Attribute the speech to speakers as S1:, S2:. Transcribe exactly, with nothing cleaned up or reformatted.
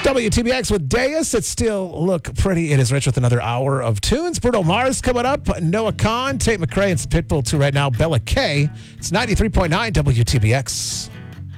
S1: W T B X with Deus. It still look pretty. It is Rich with another hour of tunes. Bruno Mars coming up. Noah Khan, Tate McRae, and Pitbull two right now. Bella K. It's ninety-three point nine W T B X.